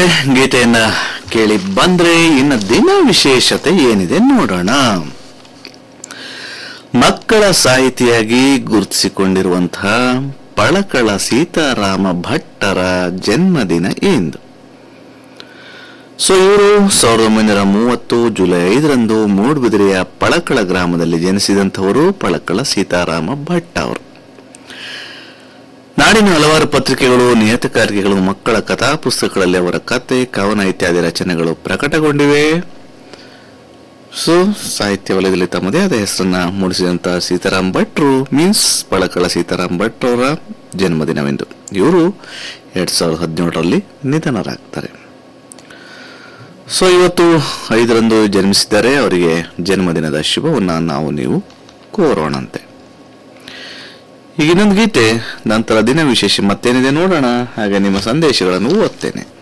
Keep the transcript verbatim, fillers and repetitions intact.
ಗೀತೆಯನ್ನ ಕೇಳಿ ಬಂದ್ರೆ ಇನ್ನು ದಿನ ವಿಶೇಷತೆ ಏನಿದೆ ನೋಡೋಣ. ಮಕ್ಕಳ ಸಾಹಿತಿಯಾಗಿ ಗುರುತಿಸಿಕೊಂಡಿರುವಂತಹ ಪಳಕಳ ಸೀತಾರಾಮ ಭಟ್ಟರ ಜನ್ಮದಿನ ಇಂದು. ಸೊ ಇವರು ಸಾವಿರದ ಒಂಬೈನೂರ ಮೂವತ್ತು ಜುಲೈ ಐದರಂದು ಮೂಡುಬಿದಿರೆಯ ಪಳಕಳ ಗ್ರಾಮದಲ್ಲಿ ಜನಿಸಿದಂಥವರು ಪಳಕಳ ಸೀತಾರಾಮ ಭಟ್ ಅವರು. ನಾಡಿನ ಹಲವಾರು ಪತ್ರಿಕೆಗಳು, ನಿಯತಕಾರಿಕೆಗಳು, ಮಕ್ಕಳ ಕಥಾ ಪುಸ್ತಕಗಳಲ್ಲಿ ಅವರ ಕತೆ, ಕವನ ಇತ್ಯಾದಿ ರಚನೆಗಳು ಪ್ರಕಟಗೊಂಡಿವೆ. ಸೊ ಸಾಹಿತ್ಯ ವಲಯದಲ್ಲಿ ತಮ್ಮದೇ ಆದ ಹೆಸರನ್ನ ಮೂಡಿಸಿದಂತಹ ಸೀತಾರಾಮ್ ಭಟ್ರು ಮೀನ್ಸ್ ಪಳಕಳ ಸೀತಾರಾಮ್ ಭಟ್ ಅವರ ಜನ್ಮದಿನವೆಂದು. ಇವರು ಎರಡ್ ಸಾವಿರದ ಹದಿನೇಳರಲ್ಲಿ ನಿಧನರಾಗ್ತಾರೆ. ಸೊ ಇವತ್ತು ಐದರಂದು ಜನ್ಮಿಸಿದ್ದಾರೆ. ಅವರಿಗೆ ಜನ್ಮದಿನದ ಶುಭವನ್ನ ನಾವು ನೀವು ಕೋರೋಣಂತೆ. ಈಗ ಇನ್ನೊಂದು ಗೀತೆ, ನಂತರ ದಿನ ವಿಶೇಷ ಮತ್ತೇನಿದೆ ನೋಡೋಣ. ಹಾಗೆ ನಿಮ್ಮ ಸಂದೇಶಗಳನ್ನು ಓದ್ತೇನೆ.